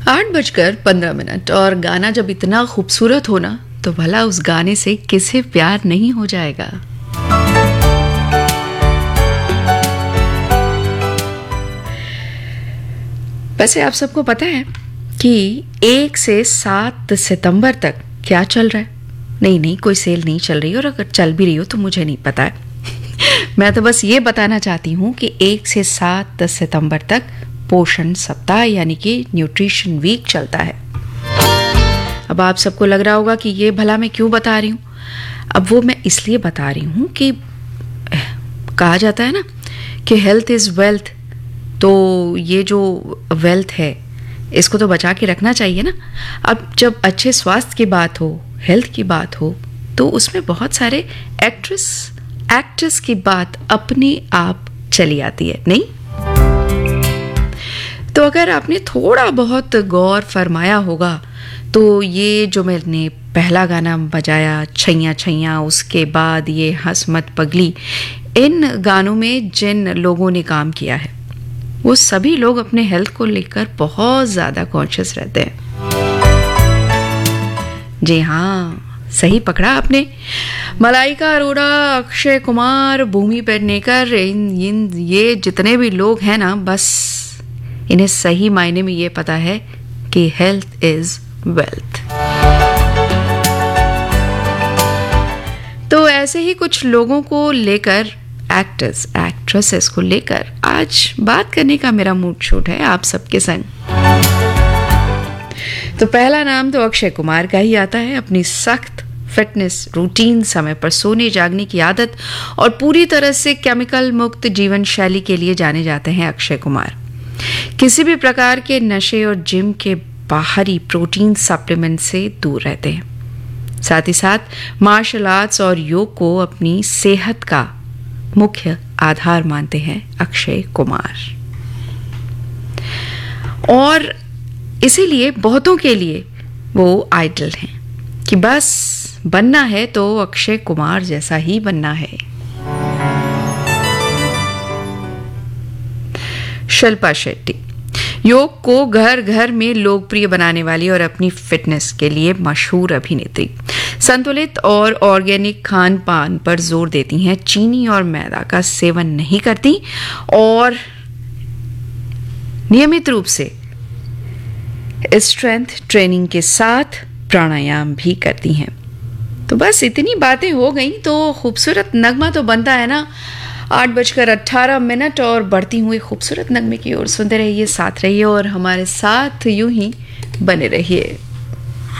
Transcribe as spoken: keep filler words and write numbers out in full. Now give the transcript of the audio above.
आठ बजकर पंद्रह मिनट और गाना जब इतना खूबसूरत हो ना तो भला उस गाने से किसे प्यार नहीं हो जाएगा। वैसे आप सबको पता है कि एक से सात सितंबर तक क्या चल रहा है? नहीं नहीं कोई सेल नहीं चल रही, और अगर चल भी रही हो तो मुझे नहीं पता है। मैं तो बस ये बताना चाहती हूँ कि एक से सात सितंबर तक पोषण सप्ताह यानी कि न्यूट्रिशन वीक चलता है। अब आप सबको लग रहा होगा कि ये भला मैं क्यों बता रही हूँ। अब वो मैं इसलिए बता रही हूँ कि कहा जाता है ना कि हेल्थ इज़ वेल्थ, तो ये जो वेल्थ है इसको तो बचा के रखना चाहिए ना। अब जब अच्छे स्वास्थ्य की बात हो, हेल्थ की बात हो, तो उसमें बहुत सारे एक्ट्रेस एक्ट्रेस की बात अपने आप चली आती है, नहीं? तो अगर आपने थोड़ा बहुत गौर फरमाया होगा तो ये जो मैंने पहला गाना बजाया छैया छैया, उसके बाद ये हंस मत पगली, इन गानों में जिन लोगों ने काम किया है वो सभी लोग अपने हेल्थ को लेकर बहुत ज्यादा कॉन्शियस रहते हैं। जी हाँ, सही पकड़ा आपने। मलाइका अरोड़ा, अक्षय कुमार, भूमि पेडनेकर, इन, इन ये जितने भी लोग हैं ना, बस इन्हें सही मायने में ये पता है कि हेल्थ इज वेल्थ। तो ऐसे ही कुछ लोगों को लेकर, एक्टर्स एक्ट्रेसेस को लेकर आज बात करने का मेरा मूड शूट है आप सबके संग। तो पहला नाम तो अक्षय कुमार का ही आता है। अपनी सख्त फिटनेस रूटीन, समय पर सोने जागने की आदत और पूरी तरह से केमिकल मुक्त जीवन शैली के लिए जाने जाते हैं अक्षय कुमार। किसी भी प्रकार के नशे और जिम के बाहरी प्रोटीन सप्लीमेंट से दूर रहते हैं। साथ ही साथ मार्शल आर्ट्स और योग को अपनी सेहत का मुख्य आधार मानते हैं अक्षय कुमार, और इसीलिए बहुतों के लिए वो आइडल हैं कि बस बनना है तो अक्षय कुमार जैसा ही बनना है। शिल्पा शेट्टी, योग को घर घर में लोकप्रिय बनाने वाली और अपनी फिटनेस के लिए मशहूर अभिनेत्री, संतुलित और ऑर्गेनिक खान पान पर जोर देती हैं, चीनी और मैदा का सेवन नहीं करती और नियमित रूप से स्ट्रेंथ ट्रेनिंग के साथ प्राणायाम भी करती हैं। तो बस इतनी बातें हो गई तो खूबसूरत नगमा तो बनता है ना। आठ बजकर अट्ठारह मिनट और बढ़ती हुई खूबसूरत नगमे की ओर सुनते रहिए, साथ रहिए और हमारे साथ यूं ही बने रहिए।